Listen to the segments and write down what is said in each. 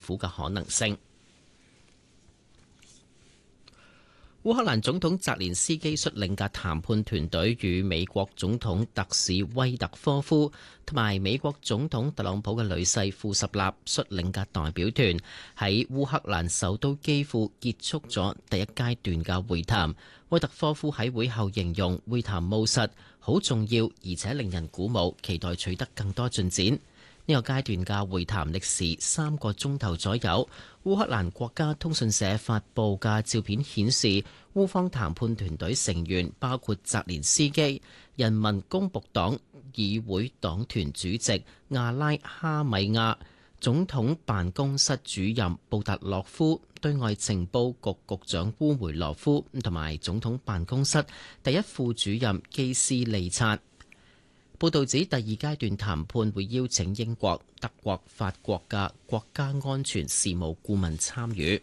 府嘅可能性。烏克蘭總統澤連斯基率領嘅談判團隊與美國總統特使威特科夫同埋美國總統特朗普嘅女婿庫什納率領嘅代表團喺烏克蘭首都基輔結束咗第一階段嘅會談。威特科夫喺會後形容會談務實、好重要，而且令人鼓舞，期待取得更多進展。呢個階段嘅會談歷時3個鐘頭左右。烏克蘭國家通訊社發布嘅照片顯示，烏方談判團隊成員包括澤連斯基、人民公僕黨議會黨團主席亞拉哈米亞、總統辦公室主任布達洛夫、對外情報局局長烏梅羅夫同埋總統辦公室第一副主任基斯利察。報道指第二階段談判會邀請英國、德國、法國嘅國家安全事務顧問參與。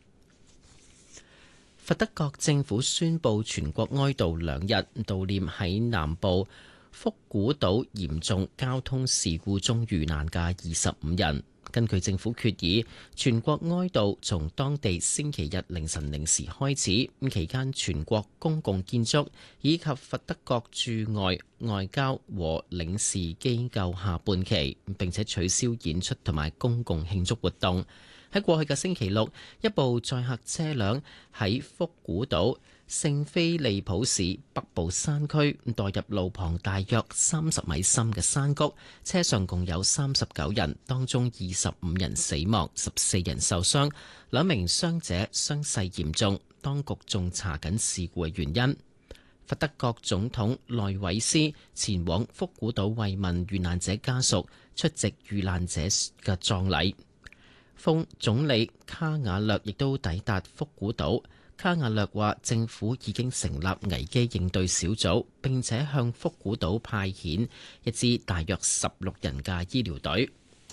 佛得角政府宣布全國哀悼2日，悼念喺南部福古島嚴重交通事故中遇難嘅25人。根據政府決議，全國哀悼從當地星期日凌晨0時開始，期間全國公共建築以及佛得角駐外外交和領事機構下半旗，並且取消演出同埋公共慶祝活動。喺過去嘅星期六，一部載客車輛喺福古島聖菲利普市北部山區墮入路旁大約30米深嘅山谷，車上共有39人，當中25人死亡，14人受傷，2名傷者傷勢嚴重，當局仲查緊事故嘅原因。佛得角總統內維斯前往福古島慰問遇難者家屬，出席遇難者嘅葬禮。副總理卡瓦略亦都抵達福古島。卡瓦略話政府已經成立危機應對小組，並且向福古島派遣一支大約16人嘅醫療隊。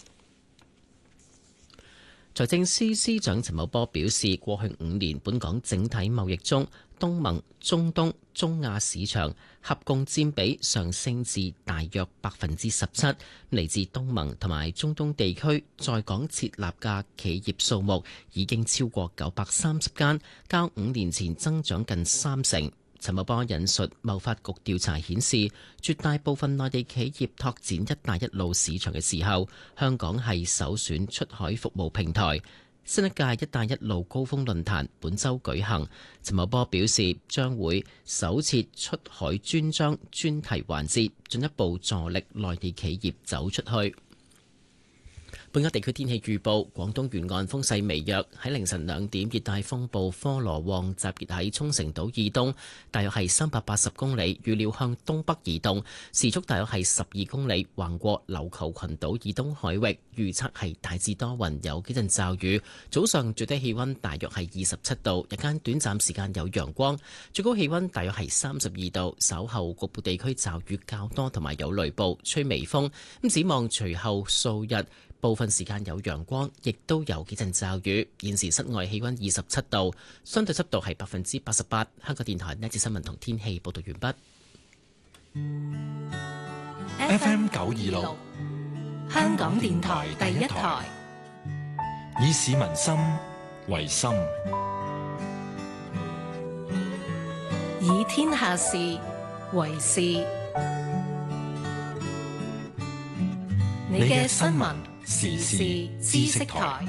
財政司司長陳茂波表示，過去5年本港整體貿易中，東盟、中東、中亞市場合共佔比上升至大約17%。嚟自東盟同埋中東地區在港設立嘅企業數目已經超過930間，較5年前增長近30%。陳茂波引述貿發局調查顯示，絕大部分內地企業拓展一帶一路市場嘅時候，香港係首選出海服務平台。新一屆一帶一路高峰論壇本週舉行，陳茂波表示將會首設出海專章專題環節，進一步助力內地企業走出去。本港地區天氣預報：廣東沿岸風勢微弱，喺凌晨2點，熱帶風暴科羅旺集結喺沖繩島以東，大約係380公里，預料向東北移動，時速大約係12公里，橫過琉球群島以東海域。預測係大致多雲，有幾陣驟雨。早上最低氣溫大約係27度，日間短暫時間有陽光，最高氣溫大約係32度。稍後局部地區驟雨較多，同埋有雷暴，吹微風。咁展望隨後數日，部分時間有陽光，亦都有幾陣驟雨。現時室外氣溫27度，相對濕度係88%。香港電台呢節新聞同天氣報道完畢。FM 926，香港電台第一台，以市民心為心，以天下事為事。你嘅新聞時事知識台。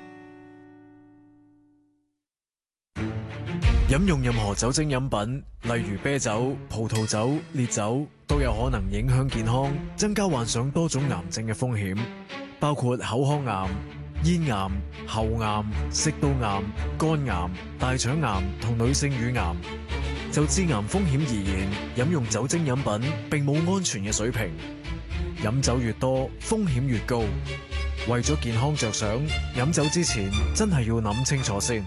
飲用任何酒精飲品，例如啤酒、葡萄酒、烈酒，都有可能影響健康，增加患上多種癌症嘅風險，包括口腔癌、咽癌、喉癌、食道癌、肝癌、大腸癌同女性乳癌。就致癌風險而言，飲用酒精飲品並冇安全嘅水平。飲酒越多，風險越高。為咗健康着想，飲酒之前真係要諗清楚先。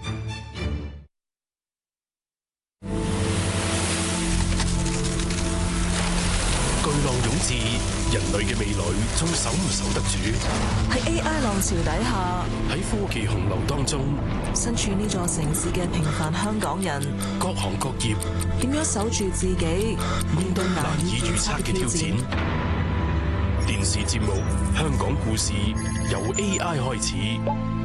巨浪湧至，人類嘅未來仲守唔守得住？ 喺 AI 浪潮底下， 喺科技洪流當中， 身處呢座城市嘅平凡香港人， 各行各業點樣守住自己，面對難以預測嘅挑戰？ 電視節目《香港故事》由 AI 開始。